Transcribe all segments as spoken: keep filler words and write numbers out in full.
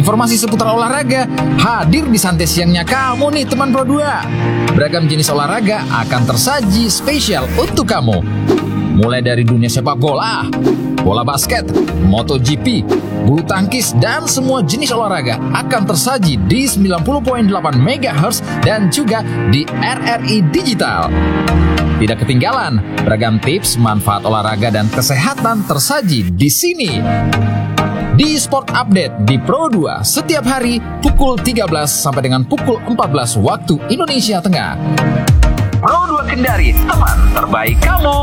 Informasi seputar olahraga hadir di santai siangnya kamu nih teman Pro dua. Beragam jenis olahraga akan tersaji spesial untuk kamu. Mulai dari dunia sepak bola, bola basket, MotoGP, bulu tangkis, dan semua jenis olahraga akan tersaji di sembilan puluh koma delapan megahertz dan juga di R R I Digital. Tidak ketinggalan, beragam tips, manfaat olahraga, dan kesehatan tersaji di sini. Di Sport Update di Pro dua setiap hari pukul tiga belas sampai dengan pukul empat belas waktu Indonesia Tengah. Pro dua Kendari, teman terbaik kamu.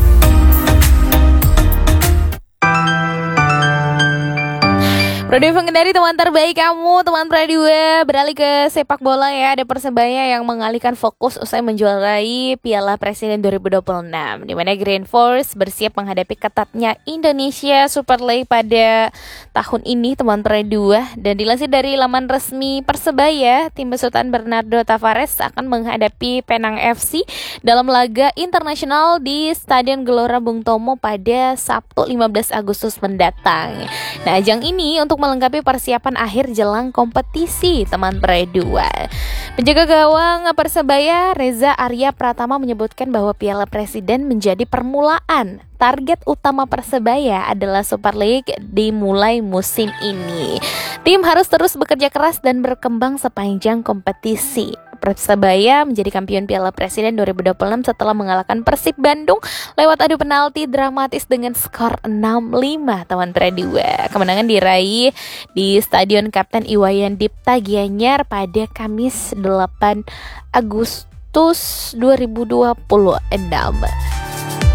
Pro dua Kendari, teman terbaik kamu, teman Pro dua. Beralih ke sepak bola ya, ada Persebaya yang mengalihkan fokus usai menjuarai Piala Presiden dua ribu dua puluh enam, di mana Green Force bersiap menghadapi ketatnya Indonesia Super League pada tahun ini, teman Pro dua. Dan dilansir dari laman resmi Persebaya, tim besutan Bernardo Tavares akan menghadapi Penang F C dalam laga internasional di Stadion Gelora Bung Tomo pada Sabtu lima belas Agustus mendatang. Nah, ajang ini untuk melengkapi persiapan akhir jelang kompetisi, teman Pro dua. Penjaga gawang Persebaya Reza Arya Pratama menyebutkan bahwa Piala Presiden menjadi permulaan. Target utama Persebaya adalah Super League dimulai musim ini. Tim harus terus bekerja keras dan berkembang sepanjang kompetisi. Persebaya menjadi kampion Piala Presiden dua ribu dua puluh enam setelah mengalahkan Persib Bandung lewat adu penalti dramatis dengan skor enam lima, teman Pro dua. Kemenangan diraih di Stadion Kapten Iwayan Dipta Gianyar pada Kamis delapan Agustus dua ribu dua puluh enam.